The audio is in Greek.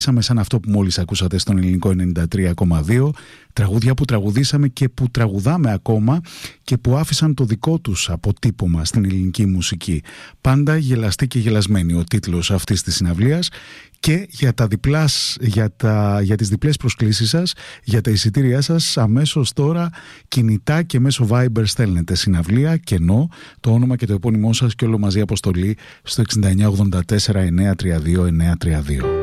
Σαν αυτό που μόλις ακούσατε στον ελληνικό 93,2, τραγούδια που τραγουδήσαμε και που τραγουδάμε ακόμα και που άφησαν το δικό τους αποτύπωμα στην ελληνική μουσική. Πάντα γελαστή και γελασμένη ο τίτλος αυτής της συναυλίας. Και για τις διπλές προσκλήσεις σας, για τα εισιτήριά σας, αμέσως τώρα κινητά και μέσω Viber στέλνετε συναυλία, κενό, το όνομα και το επώνυμό σας και όλο μαζί αποστολή στο 6984 932 932.